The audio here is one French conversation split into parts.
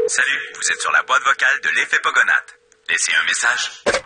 Salut, vous êtes sur la boîte vocale de l'effet Pogonade. Laissez un message.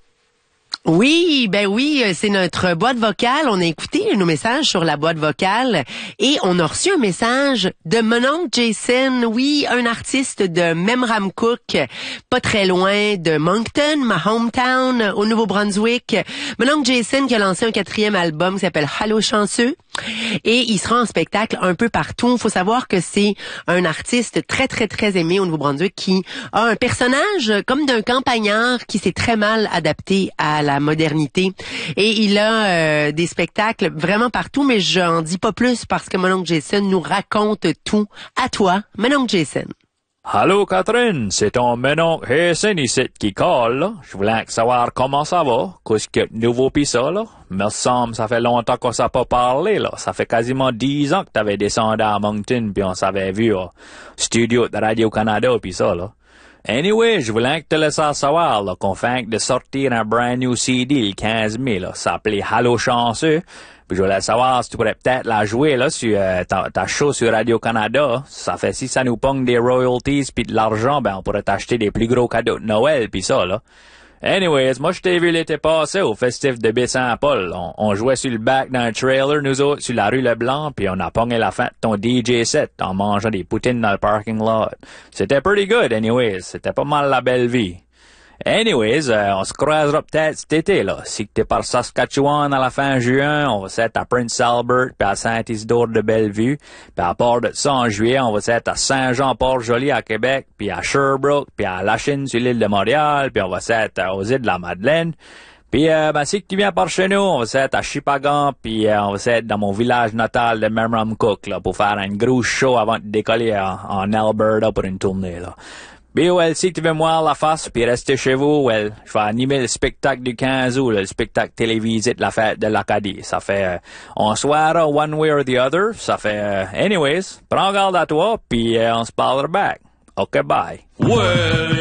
Oui, ben oui, c'est notre boîte vocale. On a écouté nos messages sur la boîte vocale et on a reçu un message de mon oncle Jason, oui, un artiste de Memramcook, pas très loin de Moncton, ma hometown, au Nouveau-Brunswick. Mon oncle Jason qui a lancé un 4e album qui s'appelle Allô chanceux et il sera en spectacle un peu partout. Il faut savoir que c'est un artiste très, très, très aimé au Nouveau-Brunswick qui a un personnage comme d'un campagnard qui s'est très mal adapté à la modernité. Et il a des spectacles vraiment partout, mais j'en dis pas plus parce que mon oncle Jason nous raconte tout. À toi, mon oncle Jason. Allô Catherine, c'est ton mon Jason ici qui colle, là. Je voulais savoir comment ça va, qu'est-ce qu'il y a de nouveau pis ça, là. Me semble, ça fait longtemps qu'on s'est pas parlé, là. Ça fait quasiment 10 ans que t'avais descendu à Moncton pis on s'avait vu au studio de Radio-Canada pis ça, là. Anyway, je voulais te laisser savoir, là, qu'on fait de sortir un brand new CD le 15 mai, là. Ça s'appelait Allô chanceux. Puis je voulais savoir si tu pourrais peut-être la jouer, là, sur ta show sur Radio-Canada. Ça fait si ça nous pogne des royalties pis de l'argent, ben, on pourrait t'acheter des plus gros cadeaux de Noël pis ça, là. Anyways, moi, je t'ai vu l'été passé au festif de Baie-Saint-Paul. On jouait sur le back d'un trailer, nous autres, sur la rue Leblanc, puis on a pogné la fin de ton DJ set en mangeant des poutines dans le parking lot. C'était pretty good, anyways. C'était pas mal la belle vie. Anyways, on se croisera peut-être cet été, là. Si t'es par Saskatchewan à la fin juin, on va s'être à Prince Albert, puis à Saint-Isidore de Bellevue. Puis à part de ça, en juillet, on va s'être à Saint-Jean-Port-Joli à Québec, puis à Sherbrooke, puis à Lachine sur l'île de Montréal, puis on va s'être aux îles de la Madeleine. Puis, si tu viens par chez nous, on va s'être à Chipagan, puis on va s'être dans mon village natal de Memramcook, là, pour faire un gros show avant de décoller en Alberta pour une tournée, là. Si tu veux me voir la face puis rester chez vous, je vais animer le spectacle du 15 août, le spectacle télévisé de la fête de l'Acadie. Ça fait, on se verra one way or the other. Ça fait, anyways, prends garde à toi puis on se parlera back. OK, bye. Well,